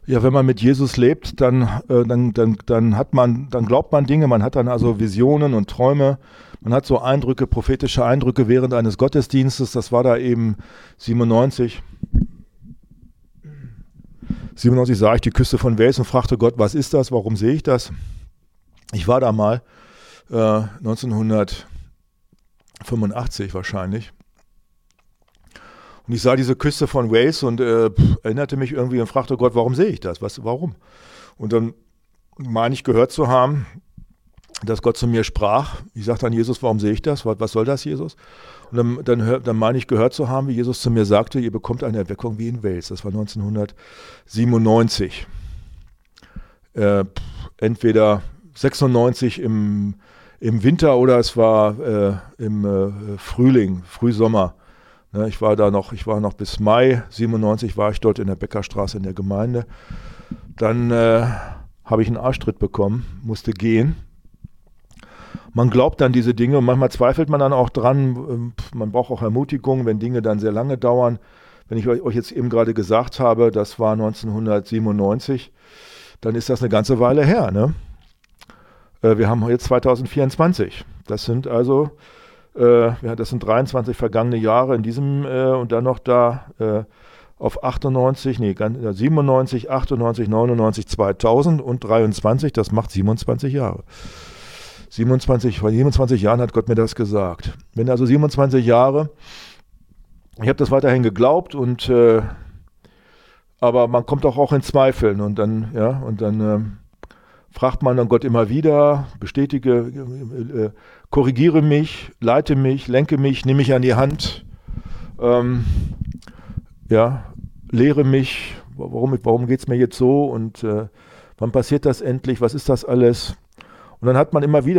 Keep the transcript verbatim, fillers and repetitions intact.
Ja, wenn man mit Jesus lebt, dann, äh, dann, dann, dann hat man, dann glaubt man Dinge, man hat dann also Visionen und Träume, man hat so Eindrücke, prophetische Eindrücke während eines Gottesdienstes. Das war da eben siebenundneunzig. siebenundneunzig sah ich die Küste von Wales und fragte Gott, was ist das, warum sehe ich das? Ich war da mal, äh, neunzehnhundertfünfundachtzig wahrscheinlich. Und ich sah diese Küste von Wales und äh, pff, erinnerte mich irgendwie und fragte Gott, warum sehe ich das? Was, warum? Und dann meine ich gehört zu haben, dass Gott zu mir sprach. Ich sagte an Jesus, warum sehe ich das? Was, was soll das, Jesus? Und dann, dann, hör, dann meine ich gehört zu haben, wie Jesus zu mir sagte, ihr bekommt eine Erweckung wie in Wales. Das war neunzehnhundertsiebenundneunzig. Äh, pff, entweder sechsundneunzig im, im Winter oder es war äh, im äh, Frühling, Frühsommer. Ja, ich war da noch, ich war noch bis Mai siebenundneunzig war ich dort in der Beckerstraße in der Gemeinde. Dann äh, habe ich einen Arschtritt bekommen, musste gehen. Man glaubt dann diese Dinge und manchmal zweifelt man dann auch dran. Man braucht auch Ermutigung, wenn Dinge dann sehr lange dauern. Wenn ich euch jetzt eben gerade gesagt habe, das war neunzehnhundertsiebenundneunzig, dann ist das eine ganze Weile her, ne? Äh, wir haben jetzt zweitausendvierundzwanzig. Das sind also Äh, ja, das sind dreiundzwanzig vergangene Jahre in diesem äh, und dann noch da äh, auf achtundneunzig, nee, ganz, äh, siebenundneunzig, achtundneunzig, neunundneunzig, zweitausend und dreiundzwanzig, das macht siebenundzwanzig Jahre. siebenundzwanzig, vor siebenundzwanzig Jahren hat Gott mir das gesagt. Wenn also siebenundzwanzig Jahre, ich habe das weiterhin geglaubt und äh, aber man kommt auch, auch in Zweifeln und dann, ja, und dann äh, fragt man dann Gott immer wieder, bestätige, äh, korrigiere mich, leite mich, lenke mich, nehme mich an die Hand, ähm, ja, lehre mich, warum, warum geht es mir jetzt so und äh, wann passiert das endlich, was ist das alles? Und dann hat man immer wieder